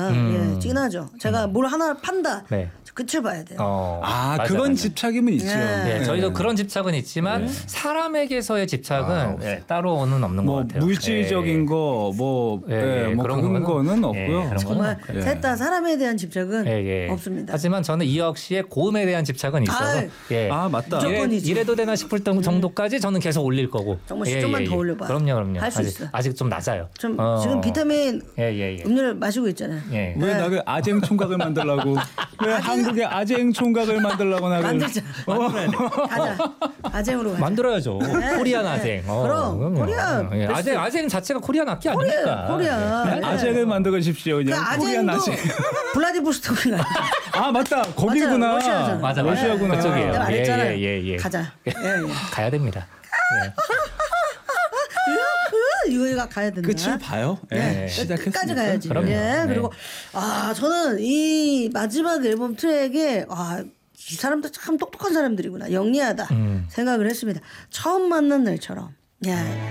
예, 진하죠. 제가 뭘 하나 판다. 네. 끝을 봐야 돼요. 맞아, 그건 맞아. 집착임은 있죠. 네. 네, 저희도 그런 집착은 있지만 사람에게서의 집착은 따로는 없는 것 같아요. 물질적인 거, 뭐 그런 거는 없고요. 그런 정말 거는 셋 다 사람에 대한 집착은 없습니다. 하지만 저는 이혁 씨의 고음에 대한 집착은 있어서 맞다. 무조건이죠. 이래도 되나 싶을 정도까지 저는 계속 올릴 거고. 정말 좀만 더 올려봐. 그럼요. 할 수 있어. 아직 좀 낮아요. 지금 비타민 음료를 마시고 있잖아요. 왜 나를 아쟁 총각을 만들라고? 왜 한국의 아쟁 총각을 만들라고 나를? 만들자. 만들어야 돼. 가자. 아쟁으로 가자. 만들어야죠. 코리안 아쟁. 그럼 코리안. 아쟁 자체가 코리안 악기 아닙니까? 코리안. 아쟁을 만들어주십시오. 그냥 코리안 아쟁. 블라디보스토크가. 맞다. 거기구나. 러시아잖아. 맞아. 러시아구나. 그쪽이에요. 내가 말했잖아요. 가자. 예. 가야 됩니다. 이거가 가야 된다. 끝을 봐요. 끝까지 가야지. 그럼요. 그리고 저는 이 마지막 앨범 트랙에 이 사람들 참 똑똑한 사람들이구나. 영리하다 생각을 했습니다. 처음 만난 날처럼.